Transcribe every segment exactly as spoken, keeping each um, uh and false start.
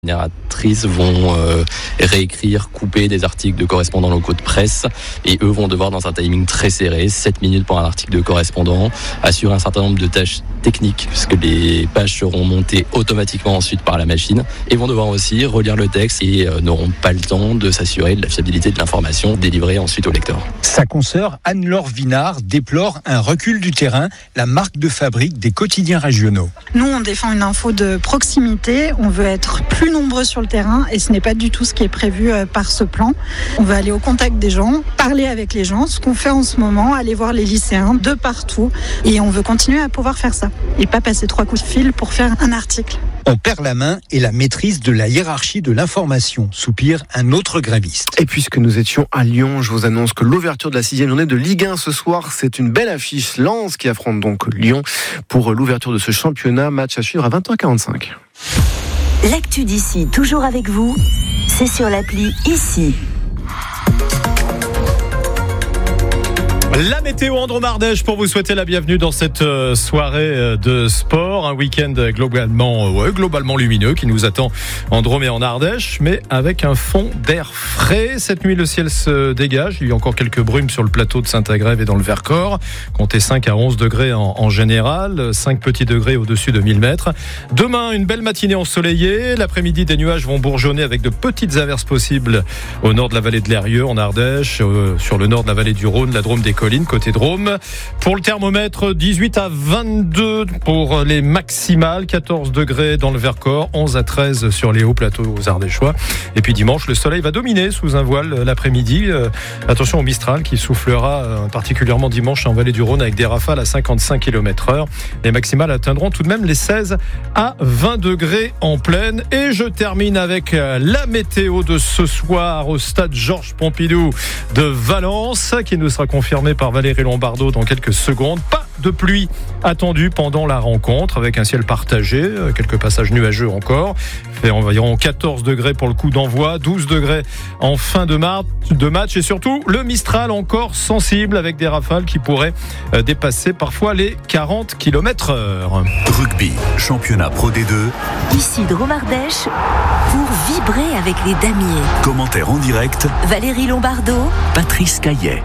génératrices vont euh, réécrire, couper des articles de correspondants locaux de presse et eux vont devoir, dans un timing très serré, sept minutes pour un article de correspondant, assurer un certain nombre de tâches techniques puisque les pages seront montées automatiquement ensuite par la machine et vont devoir aussi relire le texte et euh, n'auront pas le temps de s'assurer de la fiabilité de l'information délivrée ensuite au lecteur. Sa consoeur Anne-Laure Vinard déplore un recul du terrain, la marque de fabrique des quotidiens régionaux. Nous, on défend une info de proximité, on veut être plus nombreux sur le terrain et ce n'est pas du tout ce qui est prévu par ce plan. On veut aller au contact des gens, parler avec les gens, ce qu'on fait en ce moment, aller voir les lycéens de partout et on veut continuer à pouvoir faire ça et pas passer trois coups de fil pour faire un article. On perd la main et la maîtrise de la hiérarchie de l'information, soupire un autre gréviste. Et puisque nous étions à Lyon, je vous annonce que l'ouverture de la sixième journée de Ligue un ce soir, c'est une belle affiche. Lens qui affronte donc Lyon pour l'ouverture de ce championnat. Match à suivre à vingt heures quarante-cinq. L'actu d'ici, toujours avec vous, c'est sur l'appli Ici. La météo Andrôme Ardèche pour vous souhaiter la bienvenue dans cette soirée de sport, un week-end globalement, ouais, globalement lumineux qui nous attend en Drôme et en Ardèche, mais avec un fond d'air frais. Cette nuit, le ciel se dégage. Il y a encore quelques brumes sur le plateau de Saint-Agrève et dans le Vercors. Comptez cinq à onze degrés en, en général, cinq petits degrés au-dessus de mille mètres. Demain, une belle matinée ensoleillée. L'après-midi, des nuages vont bourgeonner avec de petites averses possibles au nord de la vallée de l'Eyrieux, en Ardèche, euh, sur le nord de la vallée du Rhône, la Drôme des Collines, côté Drôme. Pour le thermomètre, dix-huit à vingt-deux pour les maximales, quatorze degrés dans le Vercors, onze à treize sur les hauts plateaux ardéchois. Et puis dimanche, le soleil va dominer sous un voile l'après-midi. Euh, attention au Mistral qui soufflera euh, particulièrement dimanche en vallée du Rhône avec des rafales à cinquante-cinq kilomètres heure. Les maximales atteindront tout de même les seize à vingt degrés en pleine. Et je termine avec la météo de ce soir au stade Georges Pompidou de Valence qui nous sera confirmée par Valérie Lombardo dans quelques secondes. Pas de pluie attendue pendant la rencontre avec un ciel partagé, quelques passages nuageux encore. Il fait environ quatorze degrés pour le coup d'envoi, douze degrés en fin de, mar- de match et surtout le Mistral encore sensible avec des rafales qui pourraient dépasser parfois les quarante kilomètres heure. Rugby, championnat Pro D deux. Ici Drôme Ardèche pour vibrer avec les damiers. Commentaire en direct, Valérie Lombardo, Patrice Caillet.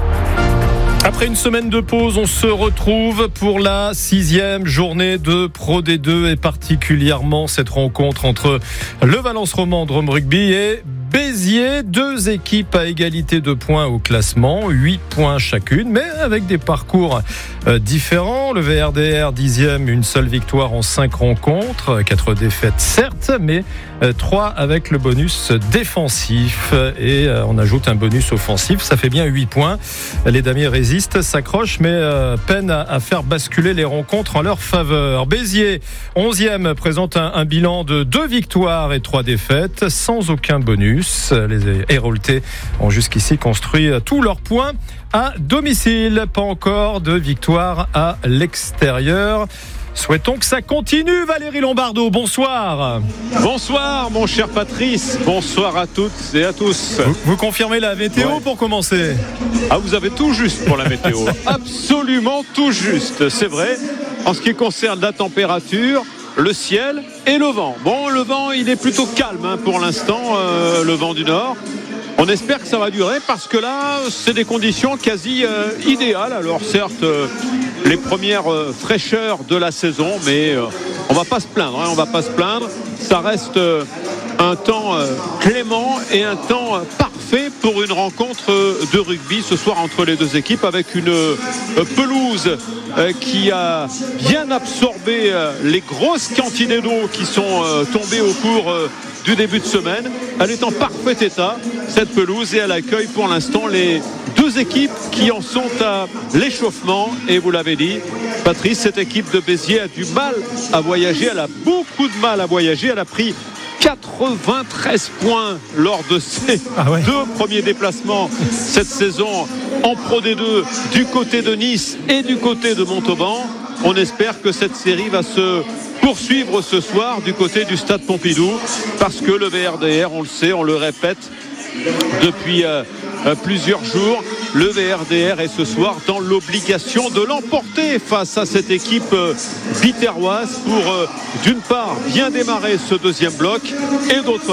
Après une semaine de pause, on se retrouve pour la sixième journée de Pro D deux et particulièrement cette rencontre entre le Valence Roman Drôme Rugby et Béziers, deux équipes à égalité de points au classement, huit points chacune, mais avec des parcours euh, différents. Le V R D R dixième, une seule victoire en cinq rencontres, quatre défaites certes, mais euh, trois avec le bonus défensif et euh, on ajoute un bonus offensif, ça fait bien huit points. Les damiers résistent, s'accrochent, mais euh, peinent à, à faire basculer les rencontres en leur faveur. Béziers, onzième, présente un, un bilan de deux victoires et trois défaites, sans aucun bonus. Les Héroltais ont jusqu'ici construit tous leurs points à domicile. Pas encore de victoire à l'extérieur. Souhaitons que ça continue. Valérie Lombardo, bonsoir. Bonsoir mon cher Patrice, bonsoir à toutes et à tous. Vous, vous confirmez la météo ouais. Pour commencer? Ah, vous avez tout juste pour la météo. Absolument tout juste, c'est vrai. En ce qui concerne la température, le ciel et le vent. Bon, le vent, il est plutôt calme hein, pour l'instant, euh, le vent du nord. On espère que ça va durer parce que là, c'est des conditions quasi euh, idéales. Alors certes, euh, les premières euh, fraîcheurs de la saison, mais euh, on va pas se plaindre. Hein, on va pas se plaindre. Ça reste euh, un temps euh, clément et un temps euh, parfait pour une rencontre euh, de rugby ce soir entre les deux équipes avec une euh, pelouse euh, qui a bien absorbé euh, les grosses quantités d'eau qui sont euh, tombées au cours euh, du début de semaine. Elle est en parfait état, cette pelouse, et elle accueille pour l'instant les deux équipes qui en sont à l'échauffement. Et vous l'avez dit, Patrice, cette équipe de Béziers a du mal à voyager, elle a beaucoup de mal à voyager, elle a pris quatre-vingt-treize points lors de ses ah ouais. deux premiers déplacements cette saison en Pro D deux du côté de Nice et du côté de Montauban. On espère que cette série va se poursuivre ce soir du côté du stade Pompidou parce que le V R D R, on le sait, on le répète depuis euh, euh, plusieurs jours, le V R D R est ce soir dans l'obligation de l'emporter face à cette équipe euh, biterroise pour euh, d'une part bien démarrer ce deuxième bloc et d'autre